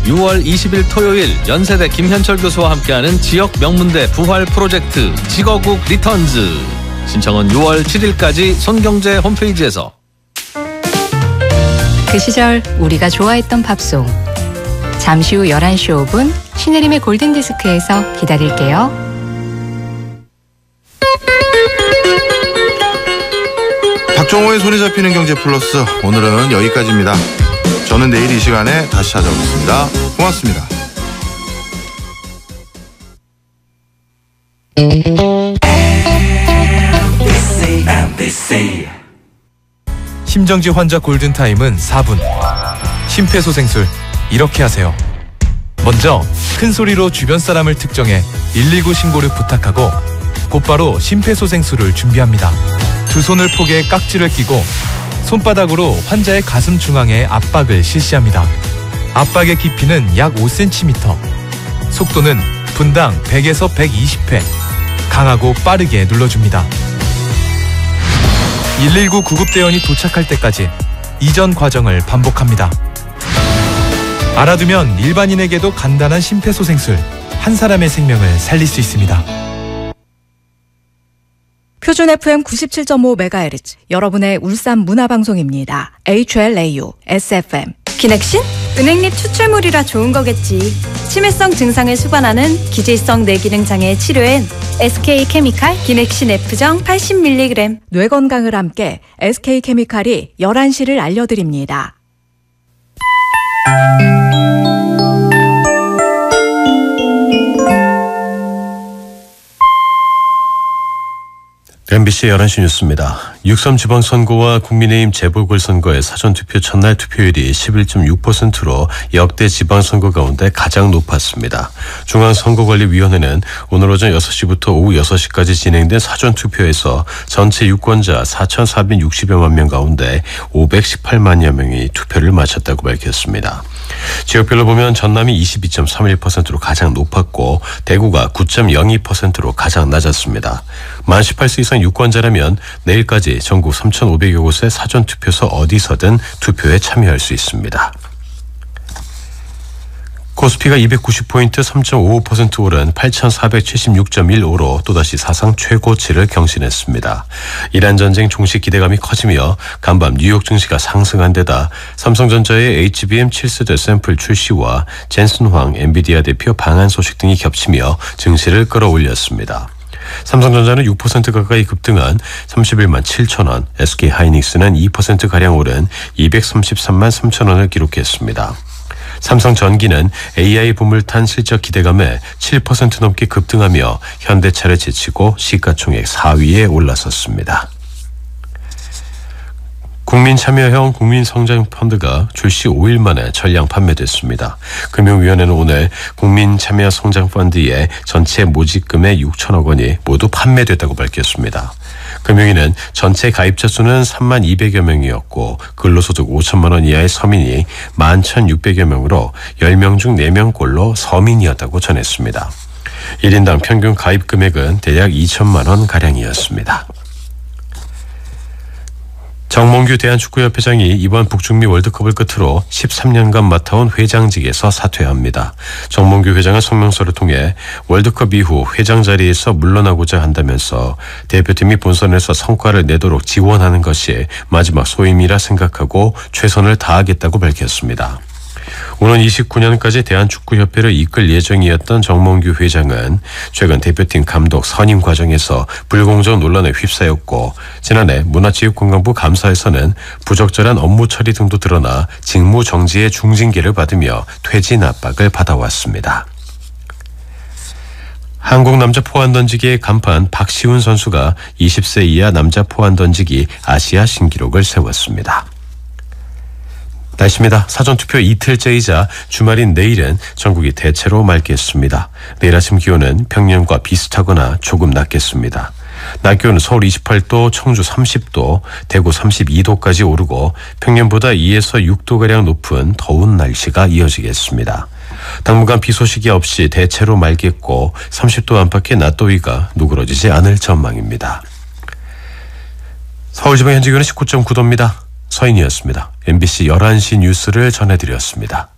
6월 20일 토요일 연세대 김현철 교수와 함께하는 지역 명문대 부활 프로젝트 직어국 리턴즈. 신청은 6월 7일까지 손경제 홈페이지에서. 그 시절 우리가 좋아했던 팝송. 잠시 후 11시 5분 신혜림의 골든디스크에서 기다릴게요. 박정호의 손에 잡히는 경제 플러스, 오늘은 여기까지입니다. 저는 내일 이 시간에 다시 찾아오겠습니다. 고맙습니다. 심정지 환자 골든타임은 4분. 심폐소생술 이렇게 하세요. 먼저 큰 소리로 주변 사람을 특정해 119 신고를 부탁하고 곧바로 심폐소생술을 준비합니다. 두 손을 포개 깍지를 끼고 손바닥으로 환자의 가슴 중앙에 압박을 실시합니다. 압박의 깊이는 약 5cm. 속도는 분당 100에서 120회. 강하고 빠르게 눌러줍니다. 119 구급대원이 도착할 때까지 이전 과정을 반복합니다. 알아두면 일반인에게도 간단한 심폐소생술, 한 사람의 생명을 살릴 수 있습니다. 표준 FM 97.5MHz, 여러분의 울산 문화방송입니다. HLAU, SFM. 기넥신? 은행잎 추출물이라 좋은 거겠지. 치매성 증상을 수반하는 기질성 뇌기능 장애 치료엔 SK케미칼 기넥신 F정 80mg. 뇌 건강을 함께 SK케미칼이 11시를 알려드립니다. MBC 11시 뉴스입니다. 6.3 지방선거와 국민의힘 재보궐선거의 사전투표 첫날 투표율이 11.6%로 역대 지방선거 가운데 가장 높았습니다. 중앙선거관리위원회는 오늘 오전 6시부터 오후 6시까지 진행된 사전투표에서 전체 유권자 4,460여만 명 가운데 518만여 명이 투표를 마쳤다고 밝혔습니다. 지역별로 보면 전남이 22.31%로 가장 높았고 대구가 9.02%로 가장 낮았습니다. 만 18세 이상 유권자라면 내일까지 전국 3,500여 곳의 사전투표소 어디서든 투표에 참여할 수 있습니다. 코스피가 290포인트 3.55% 오른 8,476.15로 또다시 사상 최고치를 경신했습니다. 이란 전쟁 종식 기대감이 커지며 간밤 뉴욕 증시가 상승한 데다 삼성전자의 HBM 7세대 샘플 출시와 젠슨황 엔비디아 대표 방한 소식 등이 겹치며 증시를 끌어올렸습니다. 삼성전자는 6% 가까이 급등한 31만 7천 원, SK하이닉스는 2%가량 오른 233만 3천 원을 기록했습니다. 삼성전기는 AI 붐을 탄 실적 기대감에 7% 넘게 급등하며 현대차를 제치고 시가총액 4위에 올라섰습니다. 국민참여형 국민성장펀드가 출시 5일 만에 전량 판매됐습니다. 금융위원회는 오늘 국민참여성장펀드의 전체 모집금의 6천억 원이 모두 판매됐다고 밝혔습니다. 금융위는 전체 가입자 수는 3만 200여 명이었고 근로소득 5천만 원 이하의 서민이 11,600여 명으로 10명 중 4명꼴로 서민이었다고 전했습니다. 1인당 평균 가입 금액은 대략 2천만 원 가량이었습니다. 정몽규 대한축구협회장이 이번 북중미 월드컵을 끝으로 13년간 맡아온 회장직에서 사퇴합니다. 정몽규 회장은 성명서를 통해 월드컵 이후 회장 자리에서 물러나고자 한다면서 대표팀이 본선에서 성과를 내도록 지원하는 것이 마지막 소임이라 생각하고 최선을 다하겠다고 밝혔습니다. 오는 29년까지 대한축구협회를 이끌 예정이었던 정몽규 회장은 최근 대표팀 감독 선임 과정에서 불공정 논란에 휩싸였고 지난해 문화체육관광부 감사에서는 부적절한 업무 처리 등도 드러나 직무 정지의 중징계를 받으며 퇴진 압박을 받아왔습니다. 한국 남자 포환 던지기의 간판 박시훈 선수가 20세 이하 남자 포환 던지기 아시아 신기록을 세웠습니다. 날씨입니다. 사전투표 이틀째이자 주말인 내일은 전국이 대체로 맑겠습니다. 내일 아침 기온은 평년과 비슷하거나 조금 낮겠습니다. 낮 기온은 서울 28도, 청주 30도, 대구 32도까지 오르고 평년보다 2에서 6도가량 높은 더운 날씨가 이어지겠습니다. 당분간 비 소식이 없이 대체로 맑겠고 30도 안팎의 낮더위가 누그러지지 않을 전망입니다. 서울지방 현재 기온은 19.9도입니다. 서인이었습니다. MBC 11시 뉴스를 전해드렸습니다.